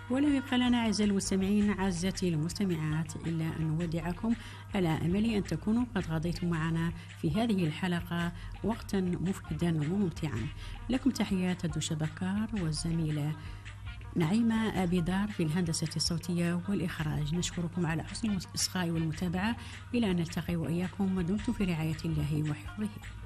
ولم يبقى لنا أعزائي المستمعين عزتي المستمعات إلا أن نودعكم على أمل أن تكونوا قد غضيتم معنا في هذه الحلقة وقتا مفيدا وممتعا. لكم تحيات الدوشة بكار والزميلة نعيمة أبيدار في الهندسة الصوتية والإخراج. نشكركم على حسن الإصغاء والمتابعة إلى أن نلتقي وإياكم ودمتم في رعاية الله وحفظه.